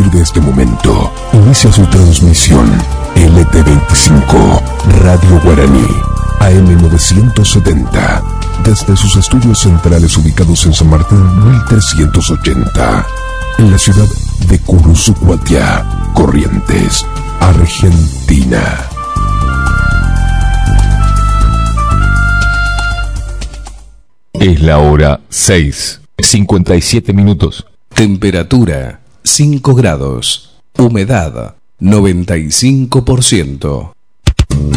partir de este momento, inicia su transmisión LT25, Radio Guaraní, AM 970, desde sus estudios centrales ubicados en San Martín 1380, en la ciudad de Curuzucuatiá, Corrientes, Argentina. Es la hora 6:57. Temperatura 5 grados. Humedad 95%.